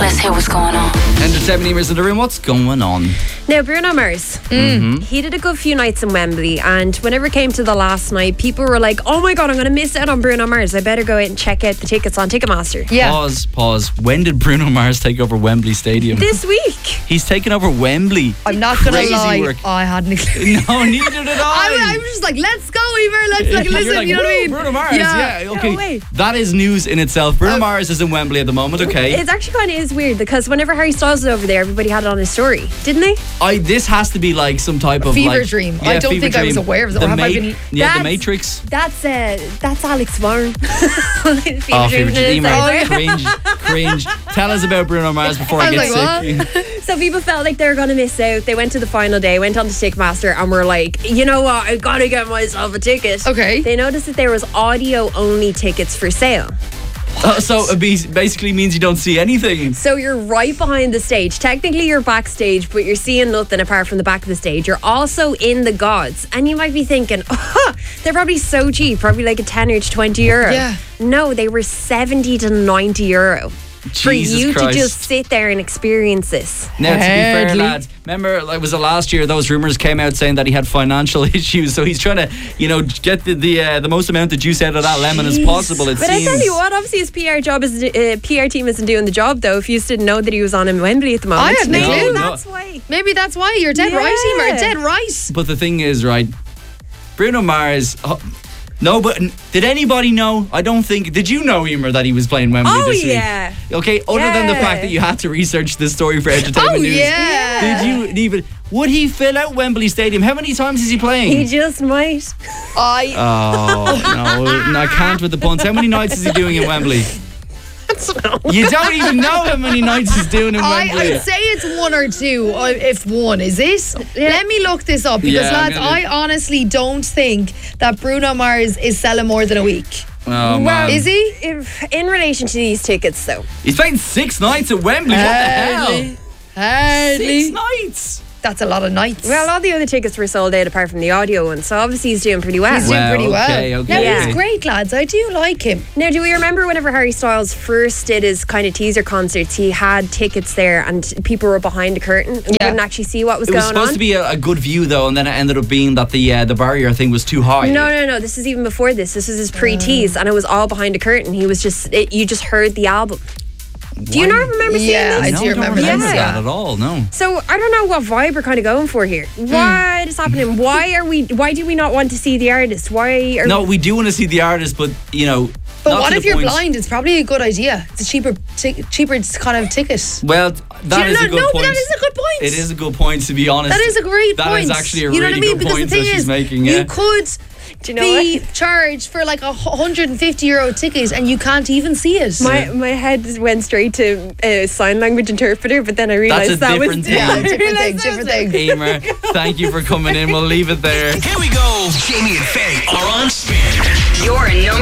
Let's hear what's going on. Entertainment Eamers in the room. What's going on? Now, Bruno Mars, he did a good few nights in Wembley, and whenever it came to the last night, people were like, oh my God, I'm going to miss out on Bruno Mars. I better go out and check out the tickets on Ticketmaster. Yeah. Pause. When did Bruno Mars take over Wembley Stadium? This week. He's taken over Wembley. I'm not going to Crazy lie. work. I hadn't a clue. No, neither did I was just like, let's go, Emer. Let's like, You're listen. like, You know what I mean? Bruno Mars, yeah. Okay, No way. that is news in itself. Bruno Mars is in Wembley at the moment. Okay, It's actually kind of is weird because whenever Harry Styles was over there, everybody had it on his story, didn't they? this has to be like some type of Fever like, dream. Yeah, I don't fever think I was dream. aware of it. The Or have I been? The That's- Matrix. That's Alex Varn. Oh, fever dream. Cringe. Tell us about Bruno Mars before I I get was sick. So people felt like they were going to miss out. They went to the final day, went on to Ticketmaster, and were like, you know what, I got to get myself a ticket. Okay. They noticed that there was audio-only tickets for sale. So it basically means you don't see anything. So you're right behind the stage. Technically, you're backstage, but you're seeing nothing apart from the back of the stage. You're also in the gods. And you might be thinking, they're probably so cheap, probably like a 10 or 20 euro. Yeah. No, they were 70 to 90 euro. For Jesus you Christ. to just sit there and experience this. Now, to be fair, Hardly. lads, remember, like, was it last year? Those rumors came out saying that he had financial issues, so he's trying to, get the most amount of juice out of that lemon as possible. It But seems. I tell you what, obviously his PR team isn't doing the job though. If you didn't know that he was on in Wembley at the moment, I had no maybe clue. that's why. Maybe that's why you're dead Yeah. right, Emer. Dead right. But the thing is, right, Bruno Mars. No, but did anybody know? I don't think. Did you know, Emer, that he was playing Wembley Oh this week? yeah. Okay, other than the Yeah. fact that you had to research this story for entertainment Oh news. yeah. Did you even? Would he fill out Wembley Stadium? How many times is he playing? He just might. I Oh, no, I can't with the puns. How many nights is he doing in Wembley? You don't even know how many nights he's doing in Wembley. I'd say it's one or two, if one. Is it? Let me look this up because, Yeah, I'm lads, gonna- I honestly don't think that Bruno Mars is selling more than a week. Oh, man. Is he? If, in relation to these tickets though, He's playing 6 nights at Wembley. What the hell? Hardly. 6 nights. That's a lot of nights. well, all the other tickets were sold out apart from the audio one. So obviously he's doing pretty well. He's doing pretty well. Okay. Yeah, Yeah. he's great, lads. I do like him. Now, do we remember whenever Harry Styles first did his kind of teaser concerts, he had tickets there and people were behind the curtain and you Yeah. couldn't actually see what was It was going supposed on? to be a good view though, and then it ended up being that the barrier thing was too high. No. This is even before this. This was his pre-tease, and it was all behind a curtain. He was you just heard the album. Do you not remember seeing Yeah, this? I No, do don't remember remember this. that Yeah. at all. No. So I don't know what vibe we're kind of going for here. What is happening? Why do we not want to see the artist? Why are No, we do want to see the artist, but But not what to if the you're point- blind? It's probably a good idea. It's a cheaper kind of ticket. Well, that is a good no, point. but that is a good point. It is a good point, to be honest. That is a great That point. is actually a you know really what I mean? good Because point the that thing she's is, making. you Yeah. could Do you know be charged for like a €150 ticket and you can't even see it. my head went straight to sign language interpreter, but then I realized a that was different thing. yeah, I different thing. Emer, thank you for coming in. We'll leave it there. Here we go. Jamie and Faye are on spin. Your number